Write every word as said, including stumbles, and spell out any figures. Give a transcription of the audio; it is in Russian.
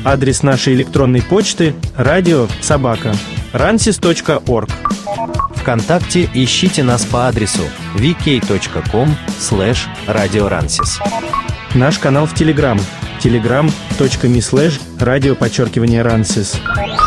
Адрес нашей электронной почты радио собака рансис точка орг. ВКонтакте ищите нас по адресу ви кей точка ком слэш радиорансис. Наш канал в Телеграм телеграм точка ми слэш радио подчеркивание рансис.